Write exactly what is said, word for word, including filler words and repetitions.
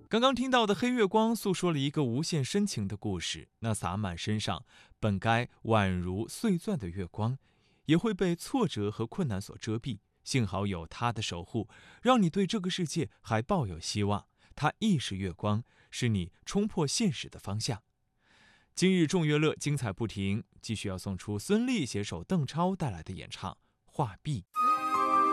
刚刚听到的黑月光诉说了一个无限深情的故事，那洒满身上本该宛如碎钻的月光，也会被挫折和困难所遮蔽。幸好有他的守护，让你对这个世界还抱有希望。他亦是月光，是你冲破现实的方向。今日众乐乐精彩不停，继续要送出孙俪携手邓超带来的演唱《画壁》。